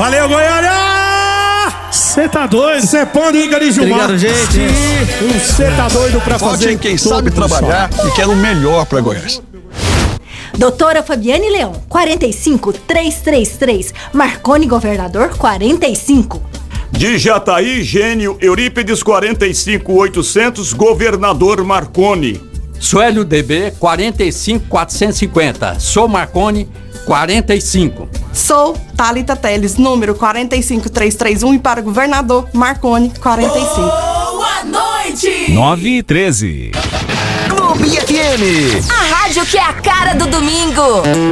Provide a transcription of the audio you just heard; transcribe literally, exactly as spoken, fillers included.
Valeu, Goiânia! Você tá doido? Cê pode ir, Gari Gilmar. Obrigado, gente. Você tá doido pra Vote fazer em quem todo sabe mundo trabalhar e quer o melhor pra Goiás. Doutora Fabiane Leão, quarenta e cinco, trezentos e trinta e três. Marconi Governador, quarenta e cinco. De Jataí, Gênio Eurípides, quarenta e cinco, oitocentos, Governador Marconi. Suélio D B, quarenta e cinco, quatrocentos e cinquenta. Sou Marconi, quarenta e cinco. Sou Thalita Teles, número quarenta e cinco, trezentos e trinta e um, e para governador Marconi, quarenta e cinco. Boa noite! nove e treze. Clube F M. A rádio que é a cara do domingo.